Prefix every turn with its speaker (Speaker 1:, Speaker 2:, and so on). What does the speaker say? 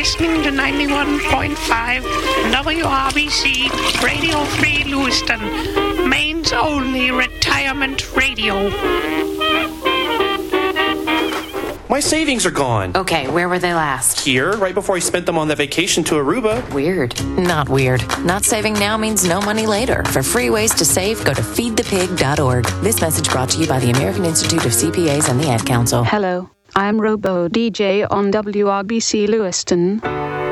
Speaker 1: listening to 91.5 WRBC Radio Free Lewiston, Maine's only retirement radio.
Speaker 2: My savings are gone.
Speaker 3: Okay, where were they last?
Speaker 2: Here, right before I spent them on the vacation to Aruba.
Speaker 3: Weird. Not weird. Not saving now means no money later. For free ways to save, go to feedthepig.org. This message brought to you by the American Institute of CPAs and the Ad Council.
Speaker 4: Hello, I'm Robo DJ on WRBC Lewiston.